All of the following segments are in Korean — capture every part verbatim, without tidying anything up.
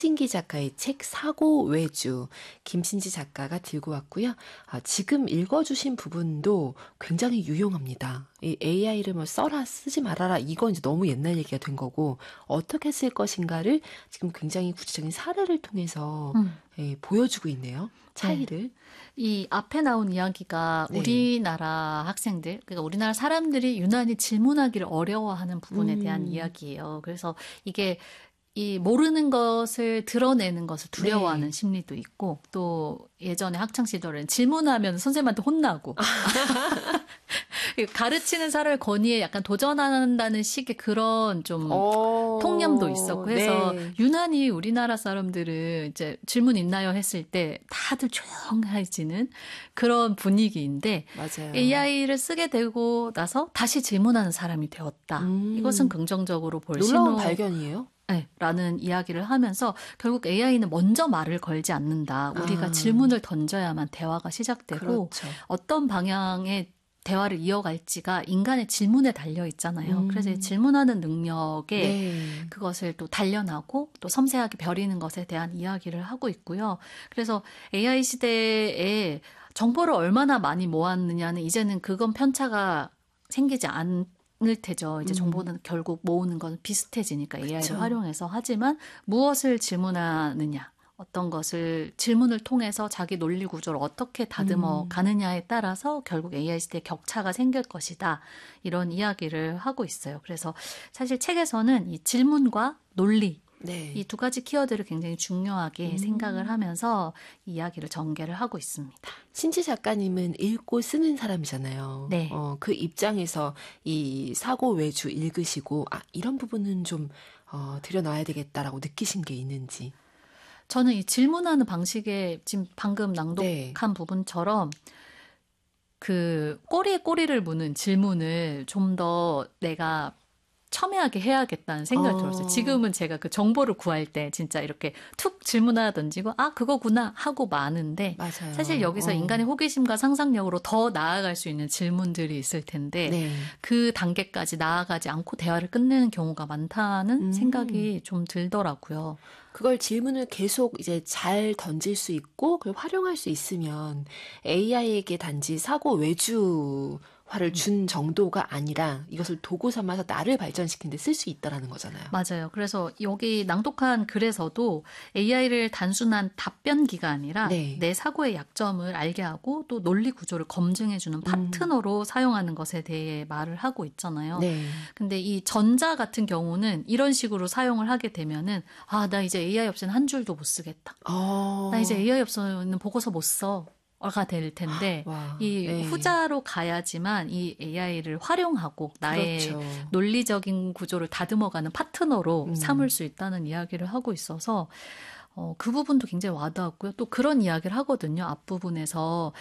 신기 작가의 책 사고 외주 김신지 작가가 들고 왔고요. 아, 지금 읽어주신 부분도 굉장히 유용합니다. 이 에이아이를 뭐 써라 쓰지 말아라 이건 이제 너무 옛날 얘기가 된 거고 어떻게 쓸 것인가를 지금 굉장히 구체적인 사례를 통해서 음. 예, 보여주고 있네요. 차이를. 네. 이 앞에 나온 이야기가 네. 우리나라 학생들, 그러니까 우리나라 사람들이 유난히 질문하기를 어려워하는 부분에 대한 음. 이야기예요. 그래서 이게 이 모르는 것을 드러내는 것을 두려워하는 네. 심리도 있고 또 예전에 학창 시절엔 질문하면 선생님한테 혼나고 가르치는 사람을 권위에 약간 도전한다는 식의 그런 좀 오, 통념도 있었고 해서 네. 유난히 우리나라 사람들은 이제 질문 있나요 했을 때 다들 조용해지는 그런 분위기인데 맞아요. 에이아이를 쓰게 되고 나서 다시 질문하는 사람이 되었다. 음. 이것은 긍정적으로 볼 놀라운 신호. 발견이에요. 네, 라는 이야기를 하면서 결국 에이아이는 먼저 말을 걸지 않는다. 우리가 아. 질문을 던져야만 대화가 시작되고 그렇죠. 어떤 방향의 대화를 이어갈지가 인간의 질문에 달려 있잖아요. 음. 그래서 이 질문하는 능력에 네. 그것을 또 단련하고 또 섬세하게 벼리는 것에 대한 이야기를 하고 있고요. 그래서 에이아이 시대에 정보를 얼마나 많이 모았느냐는 이제는 그건 편차가 생기지 않 을 테죠. 이제 음. 정보는 결국 모으는 건 비슷해지니까 에이아이를 그쵸. 활용해서 하지만 무엇을 질문하느냐, 어떤 것을 질문을 통해서 자기 논리 구조를 어떻게 다듬어 음. 가느냐에 따라서 결국 에이아이 시대에 격차가 생길 것이다. 이런 이야기를 하고 있어요. 그래서 사실 책에서는 이 질문과 논리 네. 이 두 가지 키워드를 굉장히 중요하게 음. 생각을 하면서 이야기를 전개를 하고 있습니다. 신지 작가님은 읽고 쓰는 사람이잖아요. 네. 어, 그 입장에서 이 사고 외주 읽으시고 아 이런 부분은 좀 어, 들여놔야 되겠다라고 느끼신 게 있는지. 저는 이 질문하는 방식에 지금 방금 낭독한 네. 부분처럼 그 꼬리에 꼬리를 무는 질문을 좀 더 내가 첨예하게 해야겠다는 생각이 어. 들었어요. 지금은 제가 그 정보를 구할 때 진짜 이렇게 툭 질문 하나 던지고 아 그거구나 하고 마는데 맞아요. 사실 여기서 어. 인간의 호기심과 상상력으로 더 나아갈 수 있는 질문들이 있을 텐데 네. 그 단계까지 나아가지 않고 대화를 끝내는 경우가 많다는 음. 생각이 좀 들더라고요. 그걸 질문을 계속 이제 잘 던질 수 있고 그걸 활용할 수 있으면 에이아이에게 단지 사고 외주화를 준 정도가 아니라 이것을 도구 삼아서 나를 발전시키는 데 쓸 수 있다라는 거잖아요. 맞아요. 그래서 여기 낭독한 글에서도 에이아이를 단순한 답변기가 아니라 네. 내 사고의 약점을 알게 하고 또 논리 구조를 검증해주는 파트너로 음. 사용하는 것에 대해 말을 하고 있잖아요. 네. 근데 이 전자 같은 경우는 이런 식으로 사용을 하게 되면은 아, 나 이제 에이아이 없이는 한 줄도 못 쓰겠다. 어. 나 이제 에이아이 없이는 보고서 못 써. 가 될 텐데 와, 이 네. 후자로 가야지만 이 에이아이를 활용하고 나의 그렇죠. 논리적인 구조를 다듬어가는 파트너로 음. 삼을 수 있다는 이야기를 하고 있어서 어, 그 부분도 굉장히 와닿았고요. 또 그런 이야기를 하거든요. 앞부분에서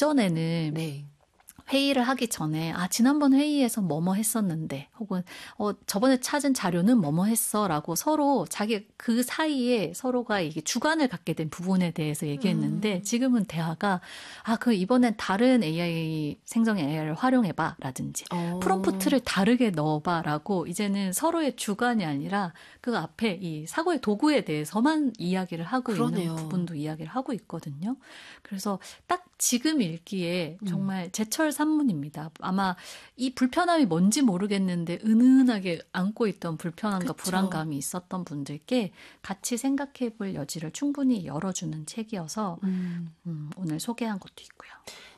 예전에는 네. 회의를 하기 전에 아 지난번 회의에서 뭐뭐 했었는데 혹은 어 저번에 찾은 자료는 뭐뭐 했어라고 서로 자기 그 사이에 서로가 이게 주관을 갖게 된 부분에 대해서 얘기했는데 음. 지금은 대화가 아 그 이번엔 다른 에이아이 생성의 에이아이를 활용해봐라든지 어. 프롬프트를 다르게 넣어봐라고 이제는 서로의 주관이 아니라 그 앞에 이 사고의 도구에 대해서만 이야기를 하고 그러네요. 있는 부분도 이야기를 하고 있거든요. 그래서 딱 지금 읽기에 정말 음. 제철 산문입니다. 아마 이 불편함이 뭔지 모르겠는데 은은하게 안고 있던 불편함과 그쵸. 불안감이 있었던 분들께 같이 생각해 볼 여지를 충분히 열어주는 책이어서 음. 음, 오늘 소개한 것도 있고요.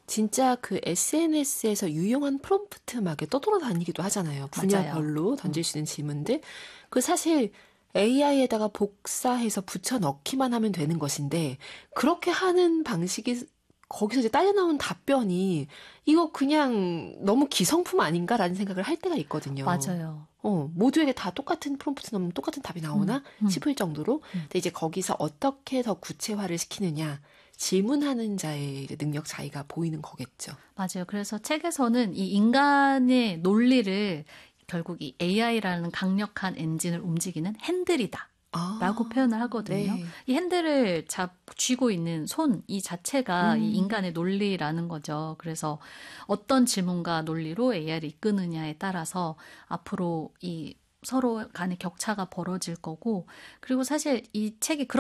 진짜 그 에스엔에스에서 유용한 프롬프트 막 떠돌아다니기도 하잖아요. 분야별로 맞아요. 던질 수 있는 질문들. 그 사실 에이아이에다가 복사해서 붙여 넣기만 하면 되는 것인데 그렇게 하는 방식이 거기서 이제 딸려 나온 답변이 이거 그냥 너무 기성품 아닌가라는 생각을 할 때가 있거든요. 맞아요. 어, 모두에게 다 똑같은 프롬프트 넣으면 똑같은 답이 나오나 음, 음. 싶을 정도로. 음. 근데 이제 거기서 어떻게 더 구체화를 시키느냐. 질문하는 자의 능력 차이가 보이는 거겠죠. 맞아요. 그래서 책에서는 이 인간의 논리를 결국 이 에이아이라는 강력한 엔진을 움직이는 핸들이다. 아, 라고 표현을 하거든요. 네. 이 핸들을 잡, 쥐고 있는 손, 이 자체가 음. 이 인간의 논리라는 거죠. 그래서 어떤 질문과 논리로 에이아이를 이끄느냐에 따라서 앞으로 이 서로 간의 격차가 벌어질 거고, 그리고 사실 이 책이